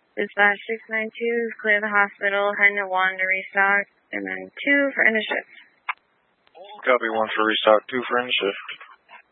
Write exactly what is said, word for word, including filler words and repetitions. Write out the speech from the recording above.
Dispatch six nine two, clear the hospital, heading to one to restock, and then two for end of shift. Copy one for restock, two for end of shift.